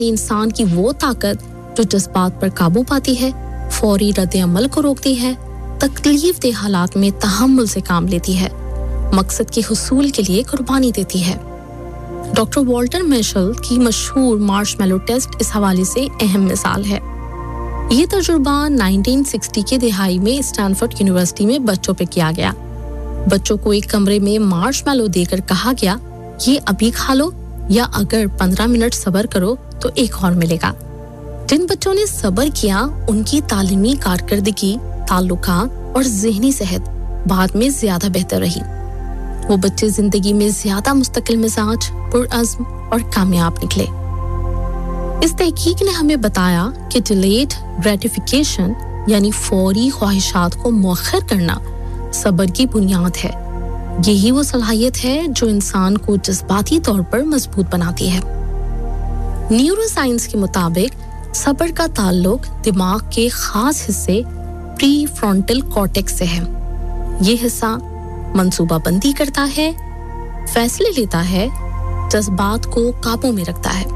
इंसान की वो ताकत जो जज्बात पर काबू पाती है, फौरी रद्द-ए-अमल को रोकती है, तकलीफ-देह हालात में तहम्मुल से काम लेती है, मकसद के हुसूल के लिए कुर्बानी देती है। डॉक्टर वॉल्टर मिशेल की मशहूर मार्शमैलो टेस्ट इस हवाले से अहम मिसाल है। ये तजुर्बा 1960 के दहाई में स्टैनफोर्ड यूनिवर्सिटी में बच्चों पे किया गया। बच्चों को एक कमरे में मार्शमैलो देकर कहा गया, ये अभी खा लो या अगर 15 मिनट सब्र करो तो एक और मिलेगा। जिन बच्चों ने सब्र किया, उनकी तालीमी कारकर्दगी, ताल्लुकात और ज़हनी सेहत बाद में ज्यादा बेहतर रही। वो बच्चे जिंदगी में ज्यादा मुस्तकिल मिजाज, पुरअज़्म और कामयाब निकले। इस तहकीक ने हमें बताया कि डिलेड ग्रेटिफिकेशन यानी फौरी ख्वाहिशात को मौखर करना सब्र की बुनियाद है। यही वो सलाहियत है जो इंसान को जज्बाती तौर पर मजबूत बनाती है। न्यूरोसाइंस के मुताबिक सब्र का ताल्लुक दिमाग के खास हिस्से प्री फ्रंटल कॉर्टेक्स से है। ये हिस्सा मंसूबाबंदी करता है, फैसले लेता है, जज्बात को काबू में रखता है।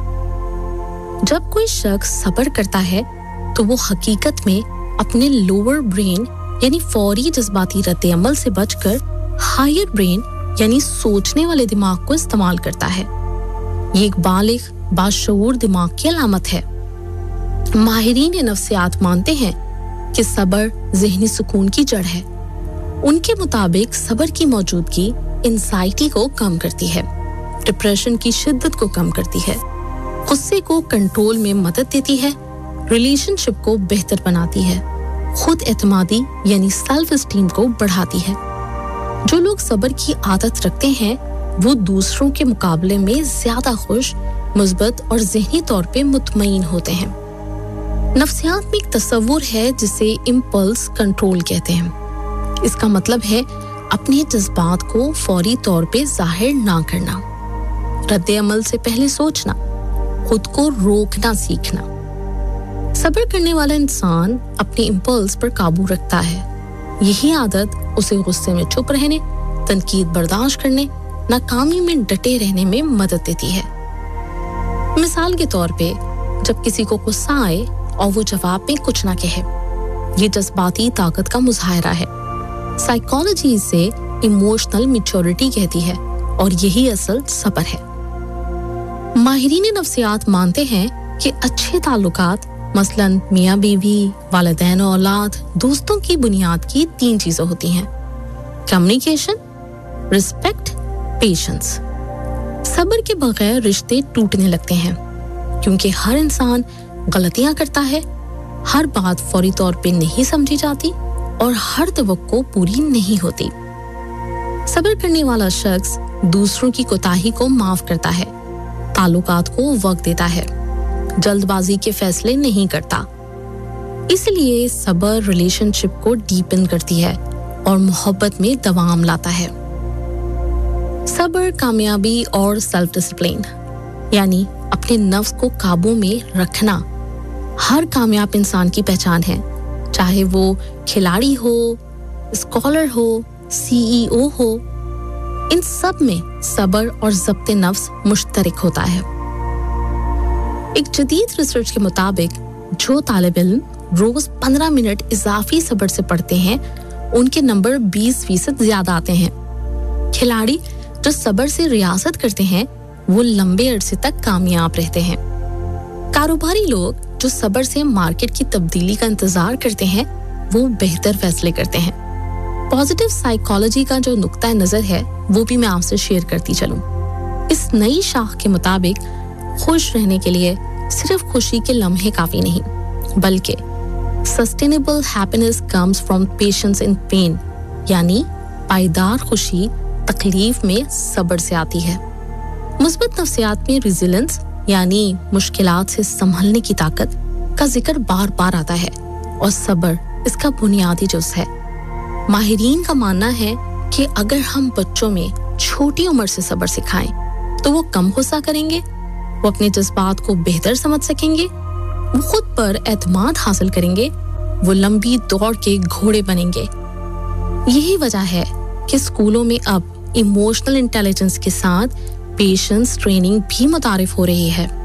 जब कोई शख्स सब्र करता है तो वो हकीकत में अपने लोअर ब्रेन यानी फौरी जज्बाती रद्द-ए-अमल से बचकर हायर ब्रेन यानी सोचने वाले दिमाग को इस्तेमाल करता है। ये एक बालिग बाशऊर दिमाग की अलामत है। माहिरीन नफ्सियात मानते हैं कि सब्र ज़हनी सुकून की जड़ है। उनके मुताबिक सब्र की मौजूदगी एंजाइटी को कम करती है, डिप्रेशन की शिद्दत को कम करती है, गुस्से को कंट्रोल में मदद देती है, रिलेशनशिप को बेहतर बनाती है, खुद एतमादी यानी सेल्फ एस्टीम को बढ़ाती है। जो लोग सब्र की आदत रखते हैं वो दूसरों के मुकाबले में ज्यादा खुश, मुस्बत और ज़हनी तौर पे मुतमईन होते हैं। नफ्सियात में एक तस्वुर है जिसे इम्पल्स कंट्रोल कहते हैं। इसका मतलब है अपने जज्बात को फौरी तौर पे जाहिर ना करना, रद्द-ए-अमल से पहले सोचना, खुद को रोकना सीखना। सब्र करने वाला इंसान अपने इम्पल्स पर काबू रखता है। यही आदत उसे गुस्से में चुप रहने, तनकीद बर्दाश्त करने, नाकामी में डटे रहने में मदद देती है। मिसाल के तौर पे जब किसी को गुस्सा आए और वो जवाब में कुछ ना कहे, ये जज्बाती ताकत का मुजाहिरा है। साइकोलॉजी इसे इमोशनल मैच्योरिटी कहती है और यही असल सब्र है। माहिरीन नफ्सियात मानते हैं कि अच्छे ताल्लुकात मसलन मियाँ बीवी, वालिदैन और औलाद, दोस्तों की बुनियाद की 3 चीजें होती हैं: कम्युनिकेशन, रिस्पेक्ट, पेशेंस। सब्र के बगैर रिश्ते टूटने लगते हैं क्योंकि हर इंसान गलतियां करता है, हर बात फौरी तौर पे नहीं समझी जाती और हर तवक्को पूरी नहीं होती। सब्र करने वाला शख्स दूसरों की कोताही को माफ करता है, ताल्लुकात को वक्त देता है, जल्दबाजी के फैसले नहीं करता। इसलिए सब्र रिलेशनशिप को डीपन करती है और मोहब्बत में दवाम लाता है। सब्र, कामयाबी और सेल्फ डिसिप्लिन यानी अपने नफ्स को काबू में रखना हर कामयाब इंसान की पहचान है, चाहे वो खिलाड़ी हो, स्कॉलर हो, सीईओ हो। इन सब में सब्र और ज़ब्त नफ्स मुश्तरक होता है। एक जदीद रिसर्च के मुताबिक जो तालिब इल्म रोज 15 मिनट इजाफी सब्र से पढ़ते हैं उनके नंबर 20% ज्यादा आते हैं। खिलाड़ी जो सब्र से रियासत करते हैं वो लंबे अरसे तक कामयाब रहते हैं। कारोबारी लोग जो सब्र से मार्केट की तब्दीली का इंतजार करते हैं वो बेहतर फैसले करते हैं। पॉजिटिव साइकोलॉजी का जो नुक्ता नजर है वो भी मैं आपसे शेयर करती चलूं। इस नई शाख के मुताबिक खुश रहने के लिए सिर्फ खुशी के लम्हे काफी नहीं, बल्कि sustainable happiness comes from patience in pen, यानी पायदार खुशी तकलीफ में सब्र से आती है। मुस्बत नफ्सियात में रेजिलेंस यानी मुश्किलात से संभलने की ताकत का जिक्र बार बार आता है और सब्र इसका बुनियादी जुज़ है। माहिरीन का मानना है कि अगर हम बच्चों में छोटी उम्र से सब्र सिखाएं तो वो कम गुस्सा करेंगे, वो अपने जज्बात को बेहतर समझ सकेंगे, वो खुद पर एतमाद हासिल करेंगे, वो लंबी दौड़ के घोड़े बनेंगे। यही वजह है कि स्कूलों में अब इमोशनल इंटेलिजेंस के साथ पेशेंस ट्रेनिंग भी मुतारिफ हो रही है।